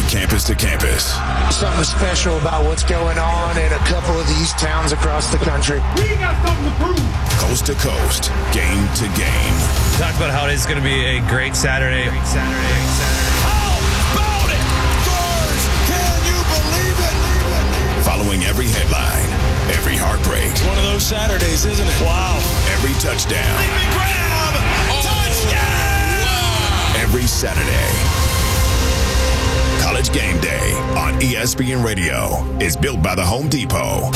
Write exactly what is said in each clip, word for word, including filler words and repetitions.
campus to campus. Something special about what's going on in a couple of these towns across the country. We got something to prove. Coast to coast, game to game. Talk about how it is going to be a great Saturday. Great Saturday. Great Saturday. How about it? Scores! Can you believe it? Following every headline, every heartbreak. It's one of those Saturdays, isn't it? Wow. Every touchdown. Grab! Oh. Touchdown! Wow. Every Saturday. College Game Day on E S P N Radio is built by the Home Depot.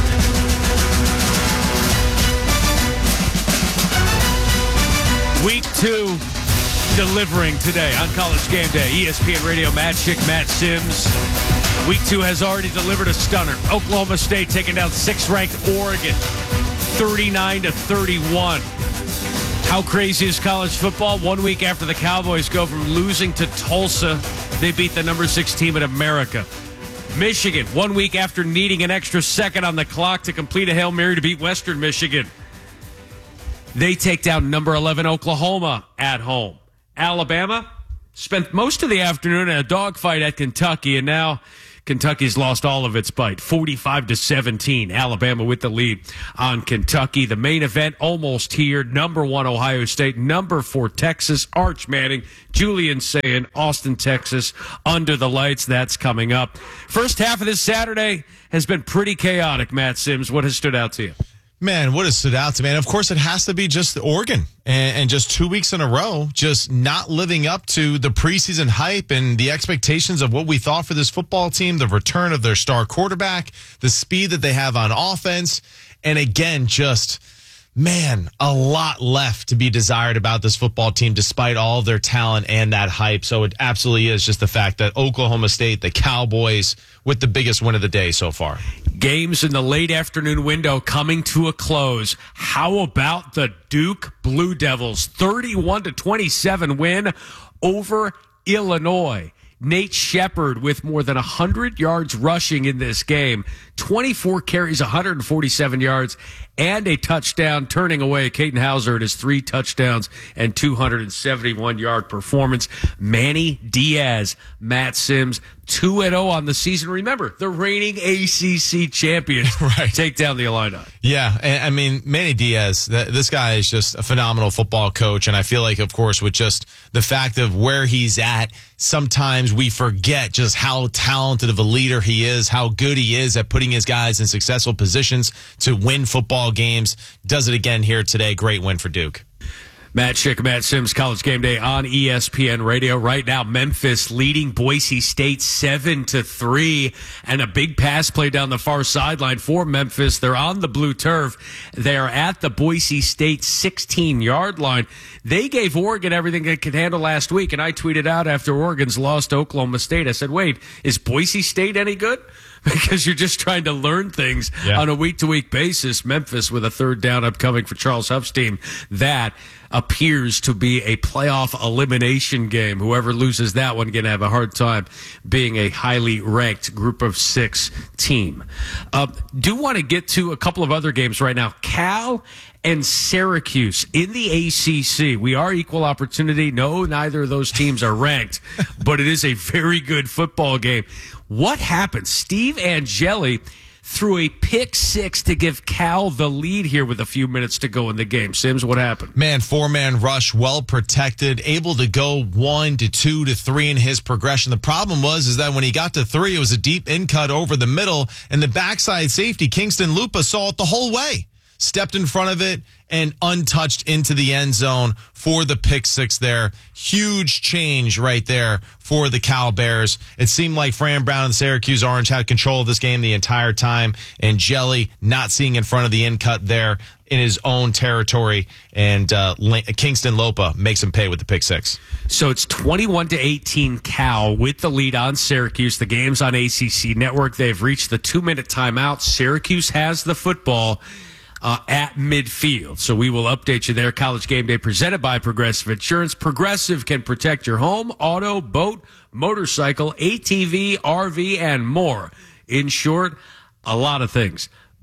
Week two delivering today on College Game Day. E S P N Radio, Matt Schick, Matt Sims. Week two has already delivered a stunner. Oklahoma State taking down sixth-ranked Oregon, thirty-nine to thirty-one. How crazy is college football? One week after the Cowboys go from losing to Tulsa, they beat the number six team in America. Michigan, one week after needing an extra second on the clock to complete a Hail Mary to beat Western Michigan, they take down number eleven Oklahoma at home. Alabama spent most of the afternoon in a dogfight at Kentucky, and now Kentucky's lost all of its bite. forty-five to seventeen. Alabama with the lead on Kentucky. The main event almost here. Number one, Ohio State. Number four, Texas. Arch Manning, Julian Sayin, Austin, Texas. Under the lights. That's coming up. First half of this Saturday has been pretty chaotic, Matt Sims. What has stood out to you? Man, what has stood out to me? And of course, it has to be just Oregon. And, and just two weeks in a row, just not living up to the preseason hype and the expectations of what we thought for this football team, the return of their star quarterback, the speed that they have on offense. And again, just, man, a lot left to be desired about this football team despite all of their talent and that hype. So it absolutely is just the fact that Oklahoma State, the Cowboys, with the biggest win of the day so far. Games in the late afternoon window coming to a close. How about the Duke Blue Devils? thirty-one to twenty-seven win over Illinois. Nate Shepard with more than one hundred yards rushing in this game. twenty-four carries, one hundred forty-seven yards, and a touchdown, turning away Caden Hauser at his three touchdowns and two hundred seventy-one yard performance. Manny Diaz, Matt Sims, two and oh on the season. Remember, the reigning A C C champions right. take down the Illini. Yeah, and I mean, Manny Diaz, th- this guy is just a phenomenal football coach, and I feel like, of course, with just the fact of where he's at, sometimes we forget just how talented of a leader he is, how good he is at putting his guys in successful positions to win football games. Does it again here today. Great win for Duke. Matt Schick, Matt Sims, College Game Day on E S P N Radio. Right now, Memphis leading Boise State seven to three, and a big pass play down the far sideline for Memphis. They're on the blue turf. They are at the Boise State sixteen yard line. They gave Oregon everything they could handle last week, and I tweeted out after Oregon's lost to Oklahoma State. I said, wait, is Boise State any good? Because you're just trying to learn things yeah. on a week-to-week basis. Memphis with a third down upcoming for Charles Huff's team. That appears to be a playoff elimination game. Whoever loses that one going to have a hard time being a highly ranked group of six team. Uh, do want to get to a couple of other games right now. Cal and Syracuse in the A C C. We are equal opportunity. No, neither of those teams are ranked, but it is a very good football game. What happened? Steve Angeli threw a pick six to give Cal the lead here with a few minutes to go in the game. Sims, what happened? Man, four-man rush, well protected, able to go one to two to three in his progression. The problem was is that when he got to three, it was a deep in cut over the middle, and the backside safety, Kingston Lupa, saw it the whole way. Stepped in front of it and untouched into the end zone for the pick six there. Huge change right there for the Cal Bears. It seemed like Fran Brown and the Syracuse Orange had control of this game the entire time, and Jelly not seeing in front of the in cut there in his own territory, and uh, Kingston Lopa makes him pay with the pick six. So it's twenty-one to eighteen Cal with the lead on Syracuse. The game's on A C C Network. They've reached the two-minute timeout. Syracuse has the football Uh, at midfield. So we will update you there. College Game Day presented by Progressive Insurance. Progressive can protect your home, auto, boat, motorcycle, A T V, R V, and more. In short, a lot of things.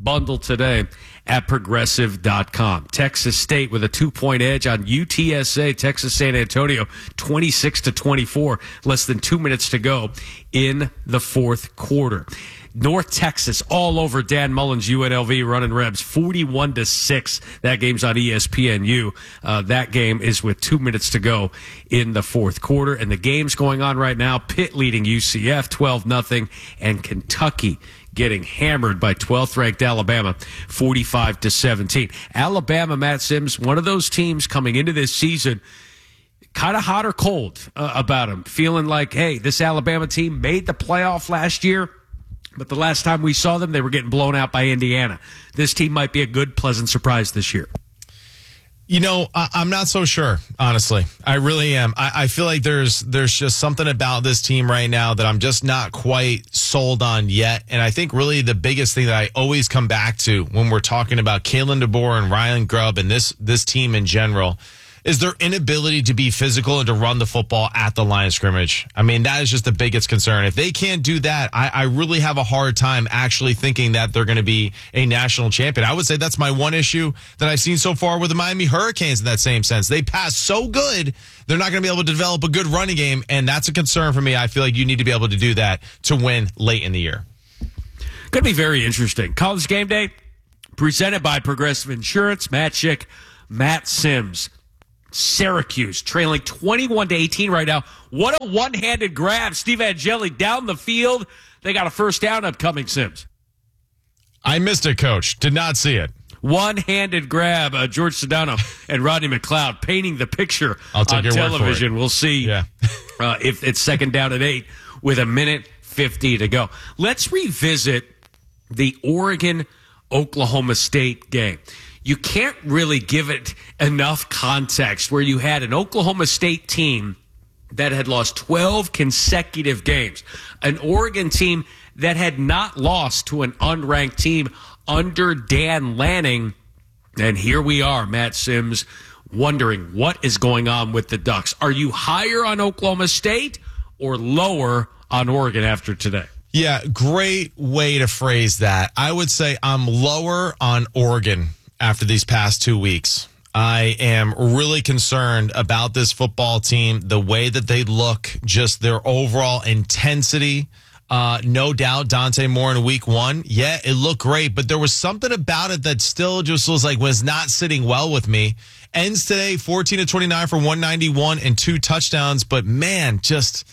Bundle today at progressive dot com. Texas State with a two-point edge on U T S A. Texas San Antonio, twenty-six to twenty-four. Less than two minutes to go in the fourth quarter. North Texas all over Dan Mullen's U N L V running Rebs, forty-one to six. That game's on E S P N U. Uh, that game is with two minutes to go in the fourth quarter. And the game's going on right now. Pitt leading U C F twelve nothing, and Kentucky getting hammered by twelfth ranked Alabama, forty-five to seventeen. Alabama, Matt Sims, one of those teams coming into this season, kind of hot or cold uh, about them, feeling like, hey, this Alabama team made the playoff last year, but the last time we saw them, they were getting blown out by Indiana. This team might be a good, pleasant surprise this year. You know, I, I'm not so sure, honestly. I really am. I, I feel like there's there's just something about this team right now that I'm just not quite sold on yet. And I think really the biggest thing that I always come back to when we're talking about Kalen DeBoer and Ryan Grubb and this this team in general is their inability to be physical and to run the football at the line of scrimmage. I mean, that is just the biggest concern. If they can't do that, I, I really have a hard time actually thinking that they're going to be a national champion. I would say that's my one issue that I've seen so far with the Miami Hurricanes in that same sense. They pass so good, they're not going to be able to develop a good running game, and that's a concern for me. I feel like you need to be able to do that to win late in the year. Going to be very interesting. College Game Day, presented by Progressive Insurance. Matt Schick, Matt Sims. Syracuse trailing twenty-one to eighteen right now. What a one-handed grab. Steve Angeli down the field. They got a first down upcoming, Sims. I missed it, Coach. Did not see it. One-handed grab. Uh, George Sedano and Rodney McLeod painting the picture I'll take on your television. word for it. We'll see yeah. uh, if it's second down at eight with a minute fifty to go. Let's revisit the Oregon-Oklahoma State game. You can't really give it enough context where you had an Oklahoma State team that had lost twelve consecutive games, an Oregon team that had not lost to an unranked team under Dan Lanning. And here we are, Matt Sims, wondering what is going on with the Ducks. Are you higher on Oklahoma State or lower on Oregon after today? Yeah, great way to phrase that. I would say I'm lower on Oregon after these past two weeks. I am really concerned about this football team, the way that they look, just their overall intensity. Uh, no doubt Dante Moore in week one. Yeah, it looked great, but there was something about it that still just was like, was not sitting well with me. Ends today, fourteen to twenty-nine for one ninety-one and two touchdowns. But man, just,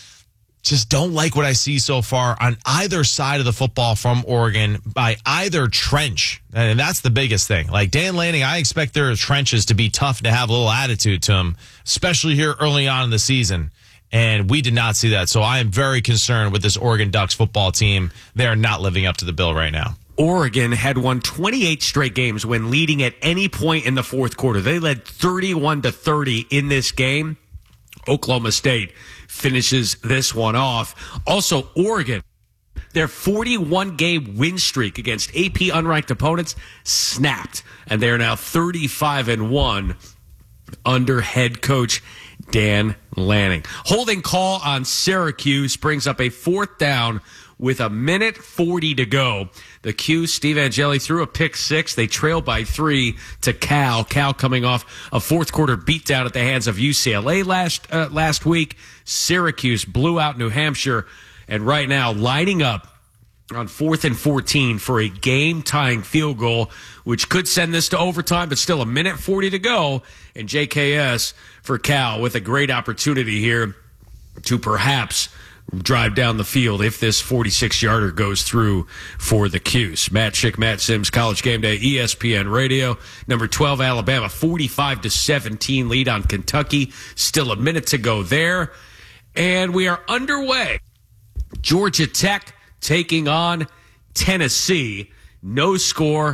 just don't like what I see so far on either side of the football from Oregon by either trench. And that's the biggest thing. Like Dan Lanning, I expect their trenches to be tough, to have a little attitude to them, especially here early on in the season. And we did not see that. So I am very concerned with this Oregon Ducks football team. They are not living up to the bill right now. Oregon had won twenty-eight straight games when leading at any point in the fourth quarter. They led thirty-one to thirty in this game. Oklahoma State finishes this one off. Also, Oregon, their forty-one game win streak against A P unranked opponents snapped, and they're now thirty-five and one under head coach Dan Lanning. Holding call on Syracuse brings up a fourth down with a minute forty to go. The Q, Steve Angeli threw a pick six. They trail by three to Cal. Cal coming off a fourth quarter beatdown at the hands of U C L A last uh, last week. Syracuse blew out New Hampshire, and right now lining up on fourth and fourteen for a game-tying field goal, which could send this to overtime, but still a minute forty to go. And J K S for Cal with a great opportunity here to perhaps drive down the field if this forty-six yarder goes through for the Cuse. Matt Schick, Matt Sims, College Game Day, E S P N Radio. Number twelve, Alabama, forty-five to seventeen lead on Kentucky. Still a minute to go there. And we are underway. Georgia Tech taking on Tennessee. No score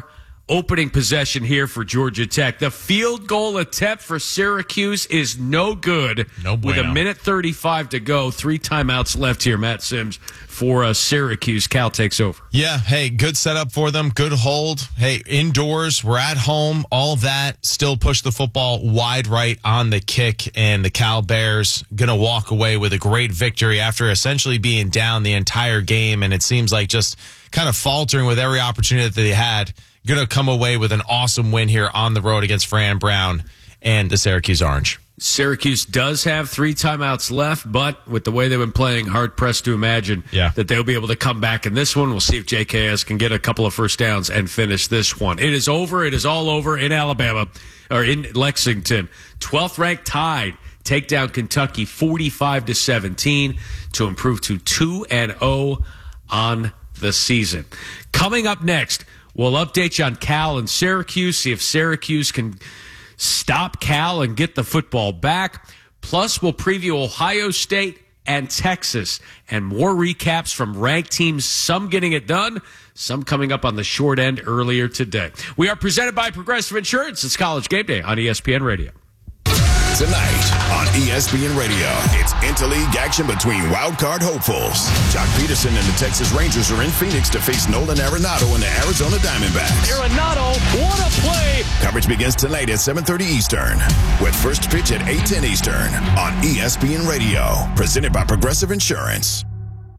opening possession here for Georgia Tech. The field goal attempt for Syracuse is no good. No bueno. With a minute thirty-five to go, three timeouts left here. Matt Sims for uh, Syracuse. Cal takes over. Yeah, hey, good setup for them. Good hold. Hey, indoors, we're at home, all that. Still push the football wide right on the kick, and the Cal Bears going to walk away with a great victory after essentially being down the entire game, and it seems like just kind of faltering with every opportunity that they had. Going to come away with an awesome win here on the road against Fran Brown and the Syracuse Orange. Syracuse does have three timeouts left, but with the way they've been playing, hard-pressed to imagine yeah. that they'll be able to come back in this one. We'll see if J K S can get a couple of first downs and finish this one. It is over. It is all over in Alabama, or in Lexington. twelfth ranked tied. Take down Kentucky forty-five to seventeen to improve to two and oh on the season. Coming up next, we'll update you on Cal and Syracuse, see if Syracuse can stop Cal and get the football back. Plus, we'll preview Ohio State and Texas, and more recaps from ranked teams, some getting it done, some coming up on the short end earlier today. We are presented by Progressive Insurance. It's College Game Day on E S P N Radio. Tonight on E S P N Radio, it's interleague action between wildcard hopefuls. Jock Peterson and the Texas Rangers are in Phoenix to face Nolan Arenado and the Arizona Diamondbacks. Arenado, what a play! Coverage begins tonight at seven thirty Eastern, with first pitch at eight ten Eastern on E S P N Radio, presented by Progressive Insurance.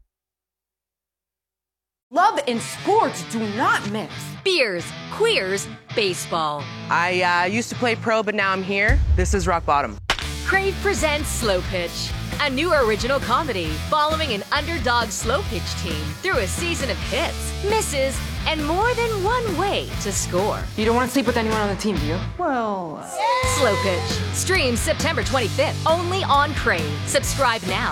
Love and sports do not mix. Beers, queers, baseball. I uh, used to play pro, but now I'm here. This is rock bottom. Crave presents Slow Pitch, a new original comedy following an underdog slow pitch team through a season of hits, misses, and more than one way to score. You don't want to sleep with anyone on the team, do you? Well... Slow Pitch. Streams September twenty-fifth, only on Crave. Subscribe now.